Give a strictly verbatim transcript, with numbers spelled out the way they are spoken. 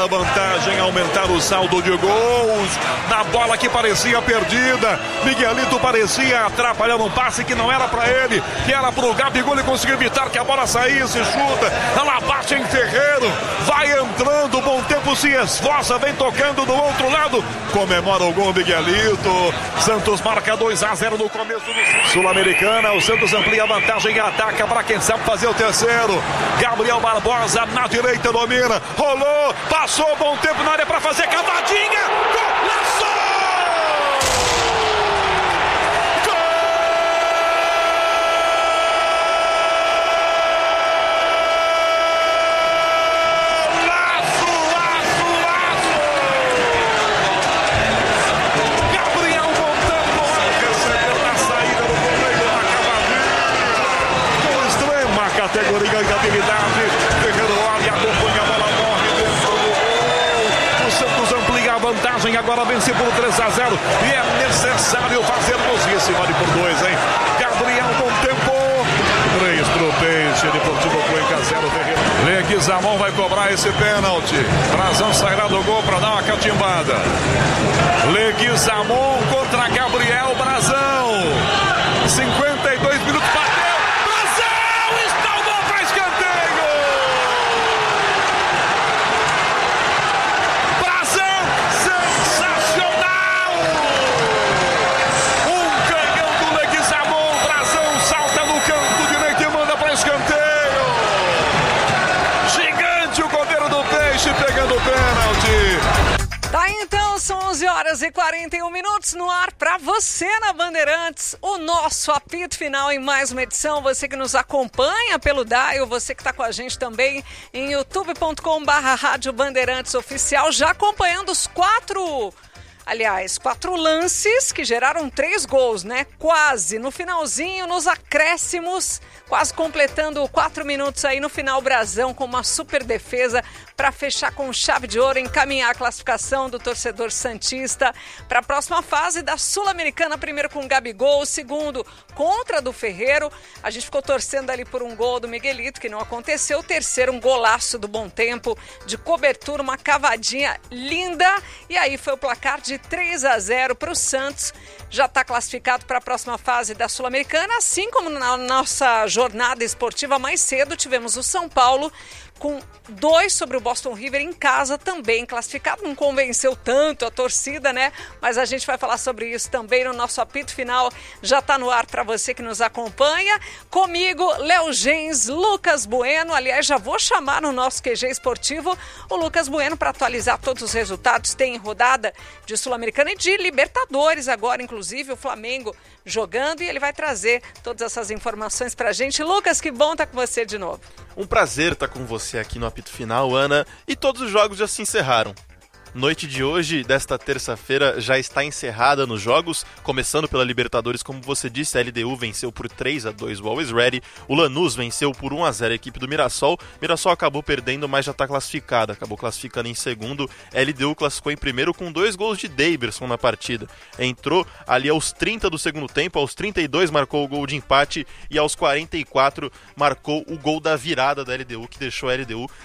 a vantagem, aumentar o saldo de gols. Na bola que parecia perdida, Miguelito parecia atrapalhando um passe que não era para ele, que era para o Gabigol. Ele conseguiu evitar que a bola saísse, chuta, ela bate em Ferreiro, vai entrando, Bom Tempo se esforça, vem tocando do outro lado, comemora o gol Miguelito. Santos marca dois a zero no começo do Sul-Americana. O Santos amplia a vantagem e ataca para quem sabe fazer o terceiro. Gabriel Barbosa na direita domina, rolou, passou, Bom Tempo na área para fazer cavadinha, golaço! Categoria e habilidade. Ferreiro olha, acompanha a bola, morre dentro do gol. O Santos amplia a vantagem, agora vence por três a zero. E é necessário fazer gols. E esse vale por dois, hein? Gabriel, Bom Tempo. três pro Peixe, Deportivo Cuenca zero, Ferreiro. Leguizamon vai cobrar esse pênalti. Brazão sairá do gol para dar uma catimbada. Leguizamon contra Gabriel Brazão. cinquenta e dois minutos, bateu. Pegando o pênalti. Tá, então, são onze horas e quarenta e um minutos no ar para você na Bandeirantes. O nosso apito final em mais uma edição. Você que nos acompanha pelo Dial, você que está com a gente também em youtube ponto com barra Rádio Bandeirantes Oficial, já acompanhando os quatro... Aliás, quatro lances que geraram três gols, né? Quase no finalzinho, nos acréscimos, quase completando quatro minutos aí no final, Brazão com uma super defesa para fechar com chave de ouro, encaminhar a classificação do torcedor santista para a próxima fase da Sul-Americana, primeiro com o Gabigol, segundo contra do Ferreiro. A gente ficou torcendo ali por um gol do Miguelito, que não aconteceu. O terceiro, um golaço do Bom Tempo, de cobertura, uma cavadinha linda. E aí foi o placar de três a zero para o Santos, já está classificado para a próxima fase da Sul-Americana, assim como na nossa jornada esportiva mais cedo tivemos o São Paulo com dois sobre o Boston River em casa também classificado. Não convenceu tanto a torcida, né? Mas a gente vai falar sobre isso também no nosso apito final. Já está no ar para você que nos acompanha. Comigo, Léo Gens, Lucas Bueno. Aliás, já vou chamar no nosso Q G esportivo o Lucas Bueno para atualizar todos os resultados. Tem rodada de Sul-Americana e de Libertadores agora, inclusive o Flamengo jogando, e ele vai trazer todas essas informações para a gente. Lucas, que bom estar com você de novo. Um prazer estar com você aqui no apito final, Ana, e todos os jogos já se encerraram. Noite de hoje, desta terça-feira, já está encerrada nos jogos, começando pela Libertadores, como você disse, a L D U venceu por três a dois o Always Ready, o Lanús venceu por um a zero a equipe do Mirassol, Mirassol acabou perdendo, mas já está classificada, acabou classificando em segundo, a L D U classificou em primeiro com dois gols de Daverson na partida, entrou ali aos trinta do segundo tempo, aos trinta e dois marcou o gol de empate e aos quarenta e quatro marcou o gol da virada da L D U, que deixou a L D U